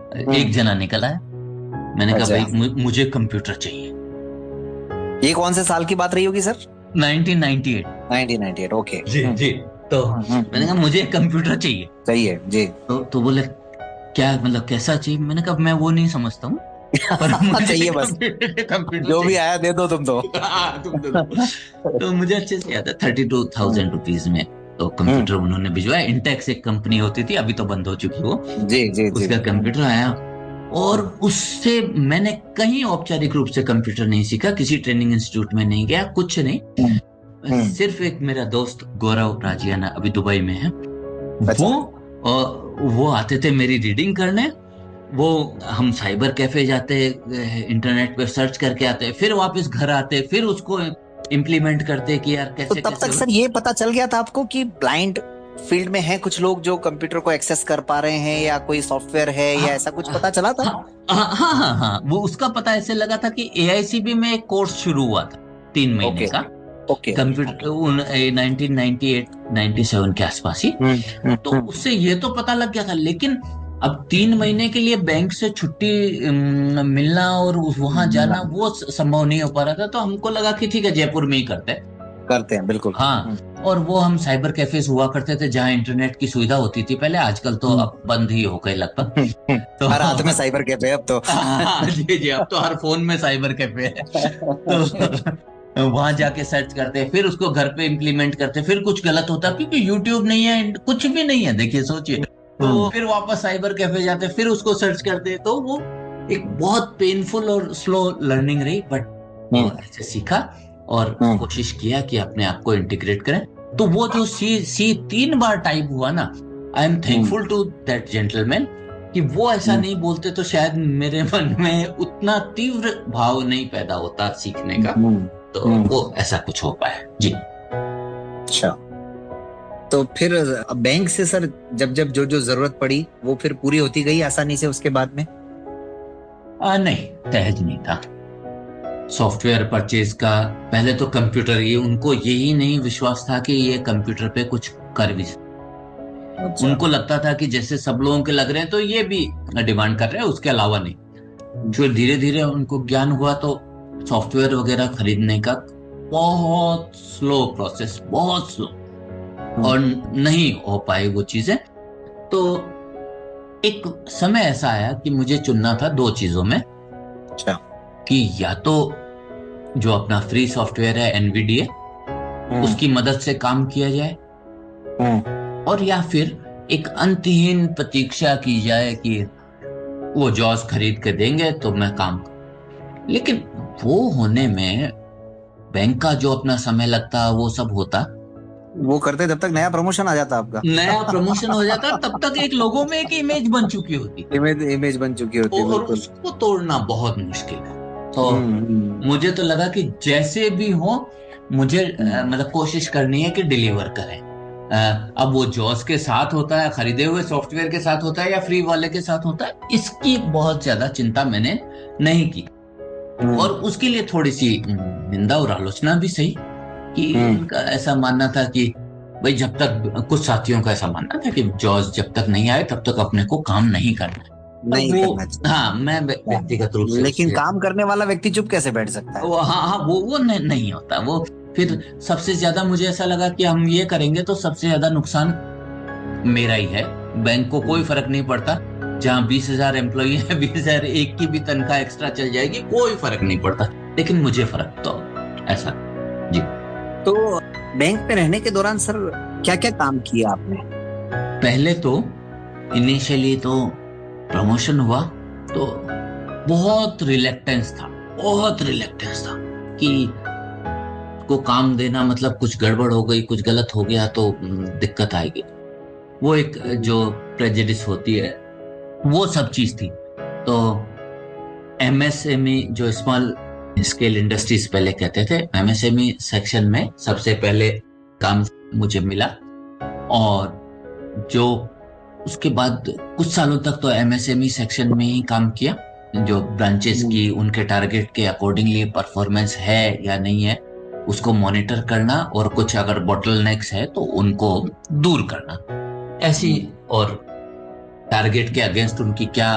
एक जना निकला है। मैंने कहा अच्छा, भाई मुझे कंप्यूटर चाहिए। ये कौन से साल की बात रही होगी सर? 1998। 1998, ओके। जी जी। तो मैंने हम्म। कहा मुझे कंप्यूटर चाहिए। सही है जी। तो बोले क्या मतलब कैसा चाहिए? मैंने कहा मैं वो नहीं समझता हूँ, पर मुझे चाहिए बस, कंप्यूटर कंप्यूटर जो भी चाहिए। आया दे दो तुम तो। हाँ, तुम दे दो। तो मुझे अच्छे से याद है, 32,000 रुपीज में तो हम्म। कंप्यूटर उन्होंने भिजवाया। इंटेक्स एक कंपनी होती थी, अभी तो बंद हो चुकी वो। जी जी जी। उसका कंप्यूटर आया, और उससे मैंने कहीं औपचारिक रूप से कंप्यूटर नहीं सीखा, किसी ट्रेनिंग इंस्टीट्यूट में नहीं गया, कुछ हम्म। नहीं। हम्म। सिर्फ एक मेरा दोस्त गौरव राजियाना अभी दुबई में है, वो अच्छा। वो आते थे मेरी रीडिंग करने। वो हम साइबर कैफे जाते, इंटरनेट पे सर्च करके आते, फिर वापस घर आते, फिर उसको इम्प्लीमेंट करते कि यार तो कैसे तब कैसे तक हो। सर ये पता चल गया था आपको कि ब्लाइंड फील्ड में हैं कुछ लोग जो कंप्यूटर को एक्सेस कर पा रहे हैं, या कोई सॉफ्टवेयर है, हाँ या ऐसा कुछ पता चला था? हाँ हाँ हाँ हाँ हाँ, वो उसका पता ऐसे लगा था कि एआईसीबी में एक कोर्स शुरू हुआ था 3 महीने ओके का, ओके। कंप्यूटर 1998 97 के आसपास ही। हम्म। तो हम्म। उससे ये तो पता लग गया था, लेकिन अब 3 महीने के लिए बैंक से छुट्टी मिलना और वहां जाना वो संभव नहीं हो पा रहा था। तो हमको लगा कि ठीक है, जयपुर में ही करते हैं। करते हैं बिल्कुल। हाँ, और वो हम साइबर कैफेज हुआ करते थे जहाँ इंटरनेट की सुविधा होती थी पहले, आजकल तो हम्म। अब बंद ही हो गए लगभग। हम्म। तो हर हाथ में साइबर कैफे अब तो। हाँ जी जी, अब तो हर फोन में साइबर कैफे है। तो वहां जाके सर्च करते, फिर उसको घर पे इम्प्लीमेंट करते, फिर कुछ गलत होता क्योंकि यूट्यूब नहीं है, कुछ भी नहीं है, देखिए सोचिए। तो हम्म। फिर वापस साइबर कैफे जाते, फिर उसको सर्च करते। तो वो एक बहुत पेनफुल और स्लो लर्निंग रही, बट हम्म। ऐसे सीखा और हम्म। कोशिश किया कि अपने आप को इंटीग्रेट करें। तो वो जो सी सी 3 बार टाइप हुआ ना, I am hmm. Thankful to that gentleman कि वो ऐसा हम्म। नहीं बोलते तो शायद मेरे मन में उतना तीव्र भाव नहीं पैदा होता सीखने का। हम्म। तो हम्म। वो ऐसा कुछ हो पाया जी। अच्छा, तो फिर बैंक से सर जब जब जो जो जरूरत पड़ी वो फिर पूरी होती गई आसानी से उसके बाद में? नहीं, सहज नहीं था। सॉफ्टवेयर परचेज का पहले तो कंप्यूटर, ये उनको यही नहीं विश्वास था कि ये कंप्यूटर पे कुछ कर भी अच्छा। उनको लगता था कि जैसे सब लोगों के लग रहे हैं तो ये भी डिमांड कर रहे हैं, उसके अलावा नहीं। फिर धीरे धीरे उनको ज्ञान हुआ, तो सॉफ्टवेयर वगैरह खरीदने का बहुत स्लो प्रोसेस, बहुत स्लो, हम्म। और नहीं हो पाई वो चीजें। तो एक समय ऐसा आया कि मुझे चुनना था दो चीजों में, अच्छा। कि या तो जो अपना फ्री सॉफ्टवेयर है एनवीडीए, हम्म। उसकी मदद से काम किया जाए, हम्म। और या फिर एक अंतहीन प्रतीक्षा की जाए कि वो जॉस खरीद के देंगे तो मैं काम करूं। लेकिन वो होने में बैंक का जो अपना समय लगता, वो सब होता, वो करते जब तक नया प्रमोशन आ जाता नया आपका। प्रमोशन हो जाता, तब तक एक लोगों में एक इमेज बन चुकी होती, इमेज इमेज बन चुकी होती है और बिल्कुल। उसको तोड़ना बहुत मुश्किल है। तो हम्म। मुझे तो लगा कि जैसे भी हो, मुझे हम्म। मतलब कोशिश करनी है कि डिलीवर करें। अब वो जॉस के साथ होता है, खरीदे हुए सॉफ्टवेयर के साथ होता है, या फ्री वाले के साथ होता है, इसकी बहुत ज्यादा चिंता मैंने नहीं की। हम्म। और उसके लिए थोड़ी सी निंदा और आलोचना भी सही, कि हम्म। उनका ऐसा मानना था कि भाई जब तक, कुछ साथियों का ऐसा मानना था कि जॉर्ज जब तक नहीं आए तब तक अपने को काम नहीं करना है। अब नहीं वो, करना हाँ, मैं चाहिए, व्यक्तिगत रूप से लेकिन उससे, काम करने वाला व्यक्ति चुप कैसे बैठ सकता है? वो, हाँ हाँ, वो नहीं होता वो। फिर सबसे ज्यादा मुझे ऐसा लगा कि हम ये करेंगे तो सबसे ज्यादा नुकसान मेरा ही है। बैंक को कोई हम्म। फर्क नहीं पड़ता, जहाँ 20,000 एम्प्लॉई है, 20,000 एक की भी तनख्वाह एक्स्ट्रा चल जाएगी, कोई फर्क नहीं पड़ता, लेकिन मुझे फर्क तो ऐसा जी। तो बैंक में रहने के दौरान सर क्या क्या काम किया आपने? पहले तो इनिशियली तो प्रमोशन हुआ, तो बहुत रिलेक्टेंस था, बहुत रिलेक्टेंस था कि को काम देना मतलब कुछ गड़बड़ हो गई, कुछ गलत हो गया तो दिक्कत आएगी। वो एक जो प्रेजुडिस होती है, वो सब चीज थी। तो एमएसएमई, जो स्मॉल स्केल इंडस्ट्रीज पहले कहते थे, एमएसएमई सेक्शन में सबसे पहले काम मुझे मिला। और जो उसके बाद कुछ सालों तक तो एमएसएमई सेक्शन में ही काम किया, जो ब्रांचेस हम्म। की उनके टारगेट के अकॉर्डिंगली परफॉर्मेंस है या नहीं है, उसको मॉनिटर करना, और कुछ अगर बॉटलनेक्स है तो उनको दूर करना, ऐसी। हम्म। और टारगेट के अगेंस्ट उनकी क्या